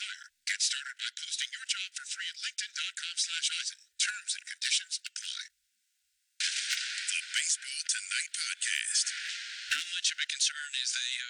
hire. Get started by posting your job for free at linkedin.com/Eisen. Terms and conditions apply. The Baseball Tonight podcast. How much of a concern is the